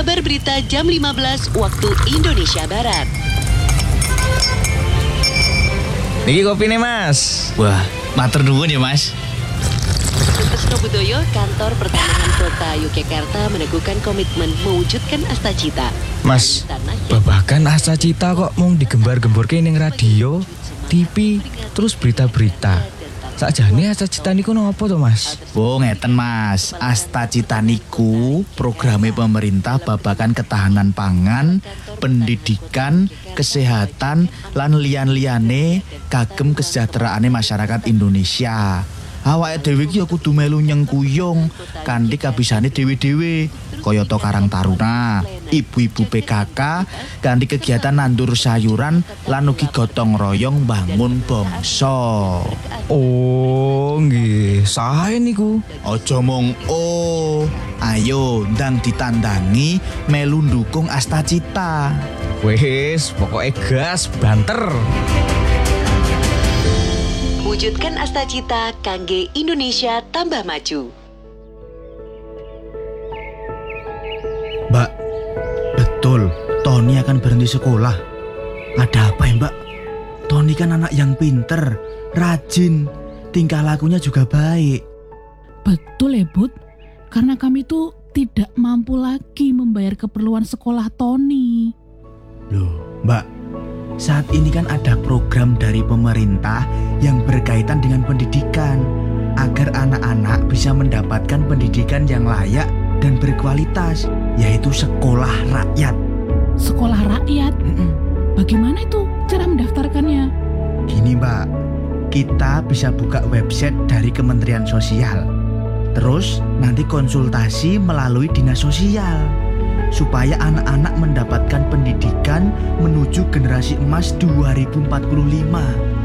Kabar berita jam 15 waktu Indonesia Barat. Niki kopi nih mas. Wah, matur nuwun ya mas. Sutresno Budoyo, Kantor Pertanahan Kota Yogyakarta meneguhkan komitmen mewujudkan Astacita. Mas, babakan Astacita kok mau digembar-gembor ning radio, TV, terus berita-berita. Sakjane Astacita niku nopo to mas? Oh ngeten mas, Astacita niku programe pemerintah babakan ketahanan pangan, pendidikan, kesehatan, lan liyan-liyane kagem kesejahteraane masyarakat Indonesia. Awake dhewe iki ya kudu melu nyengkuyung kanthi kabisane dhewe-dhewe. Kayata Karang Taruna, ibu-ibu PKK kanthi kegiatan nandur sayuran lan ugi gotong royong bangun bangsa. Oh, nggih, sae niku. Aja mung ayo ndang ditandangi melu ndukung Astacita. Wes, pokoknya gas banter. Wujudkan Astacita kangge Indonesia tambah maju. Mbak, betul Tony akan berhenti sekolah. Ada apa ya mbak? Tony kan anak yang pinter, rajin, tingkah lakunya juga baik. Betul ya Bud, karena kami tuh tidak mampu lagi membayar keperluan sekolah Tony. Loh mbak, saat ini kan ada program dari pemerintah yang berkaitan dengan pendidikan agar anak-anak bisa mendapatkan pendidikan yang layak dan berkualitas, yaitu sekolah rakyat. Sekolah rakyat? Bagaimana itu cara mendaftarkannya? Gini mbak, kita bisa buka website dari Kementerian Sosial. Terus nanti konsultasi melalui dinas sosial supaya anak-anak mendapatkan pendidikan menuju generasi emas 2045.